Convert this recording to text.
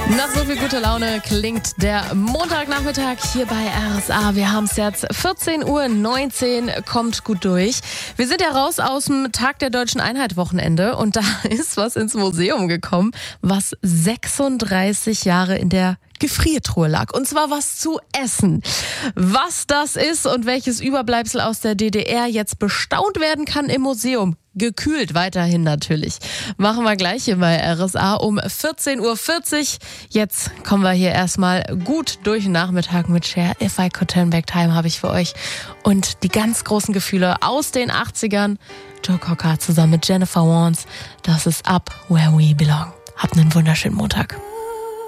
Nach so viel guter Laune klingt der Montagnachmittag hier bei RSA. Wir haben es jetzt 14:19 Uhr, kommt gut durch. Wir sind ja raus aus dem Tag der Deutschen Einheit Wochenende und da ist was ins Museum gekommen, was 36 Jahre in der Gefriertruhe lag. Und zwar was zu essen. Was das ist und welches Überbleibsel aus der DDR jetzt bestaunt werden kann im Museum. Gekühlt weiterhin natürlich. Machen wir gleich hier bei RSA um 14:40 Uhr. Jetzt kommen wir hier erstmal gut durch den Nachmittag mit Cher. If I Could Turn Back Time habe ich für euch. Und die ganz großen Gefühle aus den 80ern. Joe Cocker zusammen mit Jennifer Warnes. Das ist Up Where We Belong. Habt einen wunderschönen Montag.